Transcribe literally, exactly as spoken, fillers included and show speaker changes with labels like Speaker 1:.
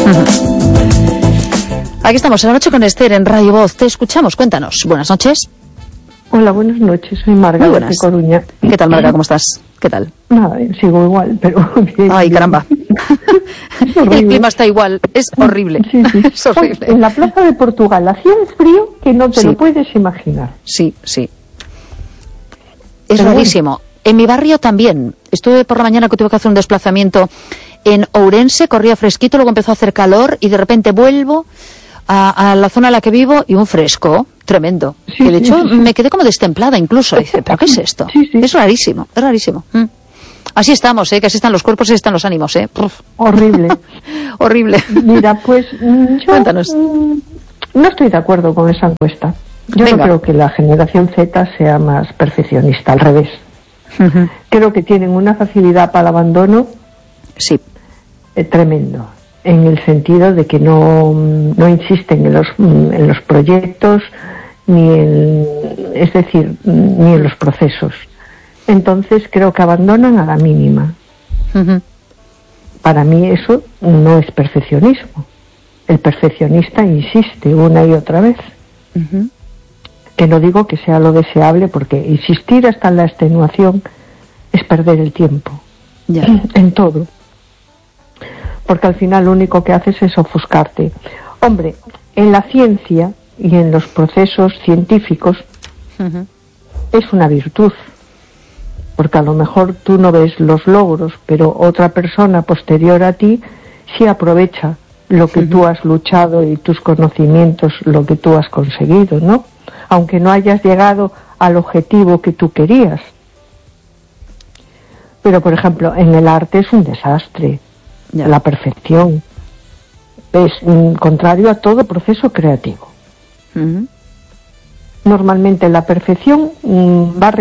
Speaker 1: Aquí estamos en La Noche con Esther en Radio Voz. Te escuchamos, cuéntanos. Buenas noches.
Speaker 2: Hola, buenas noches. Soy Marga de Coruña.
Speaker 1: ¿Qué tal, Marga? ¿Cómo estás? ¿Qué tal?
Speaker 2: Nada, sigo igual, pero bien.
Speaker 1: Ay, caramba. El clima está igual. Es horrible.
Speaker 2: Sí, sí.
Speaker 1: Es horrible.
Speaker 2: En la plaza de Portugal hacía un frío que no te
Speaker 1: sí.
Speaker 2: lo puedes imaginar.
Speaker 1: Sí, sí. Es
Speaker 2: pero
Speaker 1: rarísimo. Bueno. En mi barrio también. Estuve por la mañana que tuve que hacer un desplazamiento en Ourense, corría fresquito, luego empezó a hacer calor y de repente vuelvo a, a la zona en la que vivo y un fresco tremendo.
Speaker 2: Sí,
Speaker 1: que de hecho
Speaker 2: sí, sí.
Speaker 1: me quedé como destemplada incluso. Dice, ¿pero qué es esto?
Speaker 2: Sí, sí.
Speaker 1: Es rarísimo, es rarísimo. Mm. Así estamos, ¿eh? Que así están los cuerpos y así están los ánimos, ¿eh? Uf.
Speaker 2: Horrible.
Speaker 1: Horrible.
Speaker 2: Mira, pues yo
Speaker 1: Cuéntanos.
Speaker 2: No estoy de acuerdo con esa encuesta. Yo
Speaker 1: Venga.
Speaker 2: no creo que la generación Z sea más perfeccionista, al revés.
Speaker 1: Uh-huh.
Speaker 2: Creo que tienen una facilidad para el abandono
Speaker 1: sí.
Speaker 2: eh, tremendo, en el sentido de que no, no insisten en los, en los proyectos, ni en, es decir, ni en los procesos. Entonces creo que abandonan a la mínima.
Speaker 1: Uh-huh.
Speaker 2: Para mí eso no es perfeccionismo. El perfeccionista insiste una y otra vez.
Speaker 1: Uh-huh.
Speaker 2: Que no digo que sea lo deseable, porque insistir hasta en la extenuación es perder el tiempo.
Speaker 1: Ya.
Speaker 2: En todo. Porque al final lo único que haces es ofuscarte. Hombre, en la ciencia y en los procesos científicos
Speaker 1: Uh-huh.
Speaker 2: es una virtud. Porque a lo mejor tú no ves los logros, pero otra persona posterior a ti sí aprovecha lo que uh-huh. tú has luchado y tus conocimientos, lo que tú has conseguido, ¿no? Aunque no hayas llegado al objetivo que tú querías. Pero, por ejemplo, en el arte es un desastre. Yeah. La perfección es mm, contrario a todo proceso creativo. Uh-huh. Normalmente la perfección mmm, va